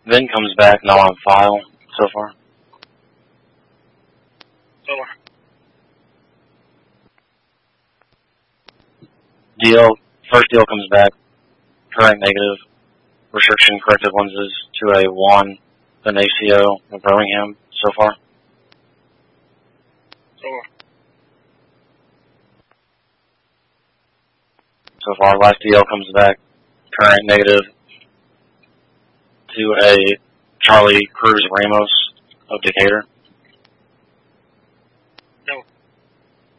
Then comes back, not on file so far. First deal comes back, current negative, restriction corrective lenses to a Juan Venecio of Birmingham so far. So far, last deal comes back, current negative to a Charlie Cruz Ramos of Decatur.